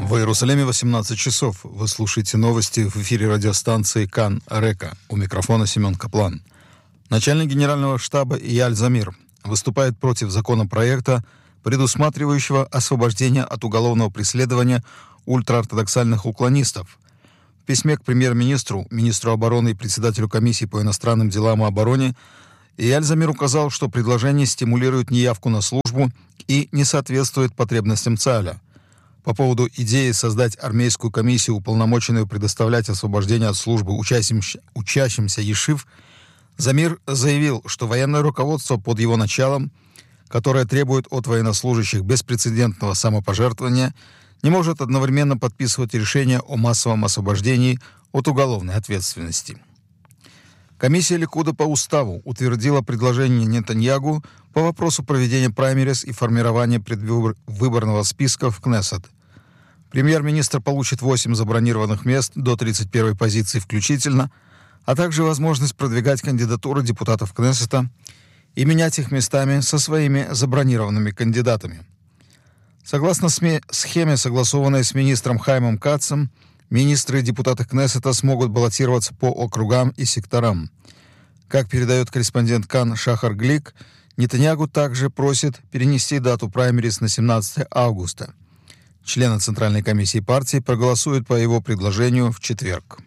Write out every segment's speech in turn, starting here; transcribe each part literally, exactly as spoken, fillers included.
В Иерусалиме восемнадцать часов. Вы слушаете новости в эфире радиостанции Кан Река. У микрофона Семен Каплан. Начальник генерального штаба Ияль Замир выступает против законопроекта, предусматривающего освобождение от уголовного преследования ультраортодоксальных уклонистов. В письме к премьер-министру, министру обороны и председателю комиссии по иностранным делам и обороне Ияль Замир указал, что предложение стимулирует неявку на службу и не соответствует потребностям ЦААЛя. По поводу идеи создать армейскую комиссию, уполномоченную предоставлять освобождение от службы учащимся, учащимся ешив, Замир заявил, что военное руководство под его началом, которое требует от военнослужащих беспрецедентного самопожертвования, не может одновременно подписывать решение о массовом освобождении от уголовной ответственности. Комиссия Ликуда по уставу утвердила предложение Нетаньягу по вопросу проведения праймериз и формирования предвыборного списка в Кнессет. Премьер-министр получит восемь забронированных мест до тридцать первой позиции включительно, а также возможность продвигать кандидатуры депутатов Кнессета и менять их местами со своими забронированными кандидатами. Согласно схеме, согласованной с министром Хаймом Кацем, министры и депутаты Кнессета смогут баллотироваться по округам и секторам. Как передает корреспондент Кан Шахар Глик, Нетаньягу также просит перенести дату праймериз на семнадцатое августа. Члены Центральной комиссии партии проголосуют по его предложению в четверг.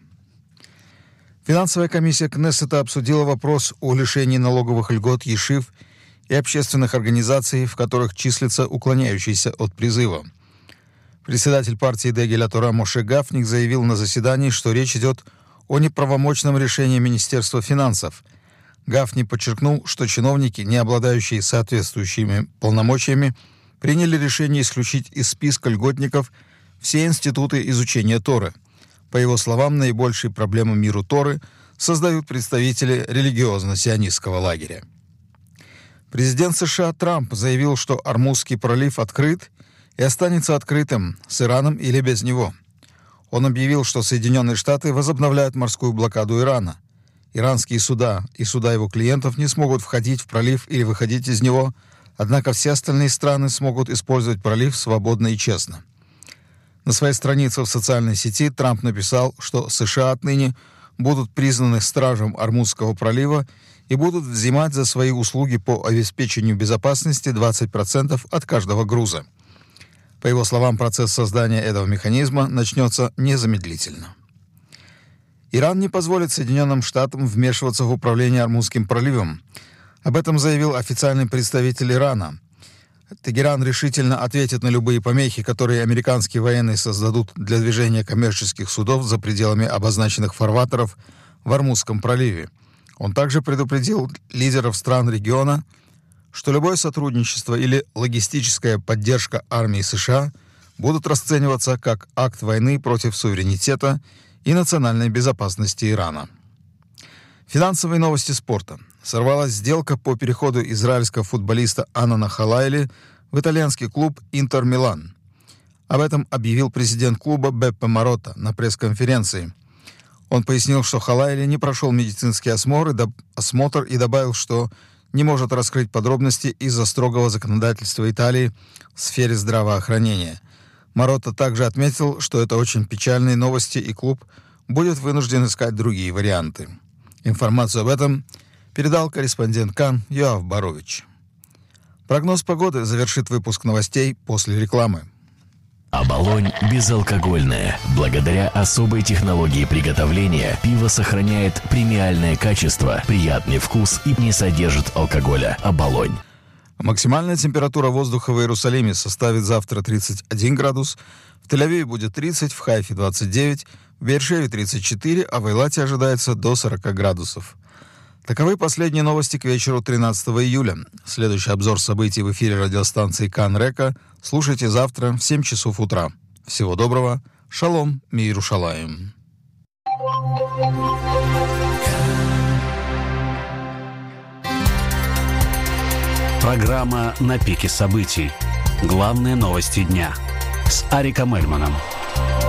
Финансовая комиссия Кнессета обсудила вопрос о лишении налоговых льгот ешив и общественных организаций, в которых числятся уклоняющиеся от призыва. Председатель партии Дегель ха-Тора Моше Гафни заявил на заседании, что речь идет о неправомочном решении Министерства финансов. Гафни подчеркнул, что чиновники, не обладающие соответствующими полномочиями, приняли решение исключить из списка льготников все институты изучения Торы. По его словам, наибольшие проблемы миру Торы создают представители религиозно-сионистского лагеря. Президент США Трамп заявил, что Ормузский пролив открыт и останется открытым с Ираном или без него. Он объявил, что Соединенные Штаты возобновляют морскую блокаду Ирана. Иранские суда и суда его клиентов не смогут входить в пролив или выходить из него, однако все остальные страны смогут использовать пролив свободно и честно. На своей странице в социальной сети Трамп написал, что США отныне будут признаны стражем Ормузского пролива и будут взимать за свои услуги по обеспечению безопасности двадцать процентов от каждого груза. По его словам, процесс создания этого механизма начнется незамедлительно. Иран не позволит Соединенным Штатам вмешиваться в управление Ормузским проливом. Об этом заявил официальный представитель Ирана. Тегеран решительно ответит на любые помехи, которые американские военные создадут для движения коммерческих судов за пределами обозначенных фарватеров в Ормузском проливе. Он также предупредил лидеров стран региона, что любое сотрудничество или логистическая поддержка армии США будут расцениваться как акт войны против суверенитета и национальной безопасности Ирана. Финансовые новости спорта. Сорвалась сделка по переходу израильского футболиста Анана Халайли в итальянский клуб «Интер Милан». Об этом объявил президент клуба Беппе Маротта на пресс-конференции. Он пояснил, что Халайли не прошел медицинский осмотр и, доб... осмотр и добавил, что не может раскрыть подробности из-за строгого законодательства Италии в сфере здравоохранения. Маротта также отметил, что это очень печальные новости, и клуб будет вынужден искать другие варианты. Информацию об этом передал корреспондент Кан Йоав Борович. Прогноз погоды завершит выпуск новостей после рекламы. Оболонь безалкогольная. Благодаря особой технологии приготовления пиво сохраняет премиальное качество, приятный вкус и не содержит алкоголя. Оболонь. Максимальная температура воздуха в Иерусалиме составит завтра тридцать один градус, в Тель-Авиве будет тридцать, в Хайфе двадцать девять, в Беэр-Шеве тридцать четыре, а в Эйлате ожидается до сорок градусов. Таковы последние новости к вечеру тринадцатого июля. Следующий обзор событий в эфире радиостанции Кан Река слушайте завтра в семь часов утра. Всего доброго. Шалом, Миерушалаим. Программа «На пике событий». Главные новости дня с Ариком Эльманом.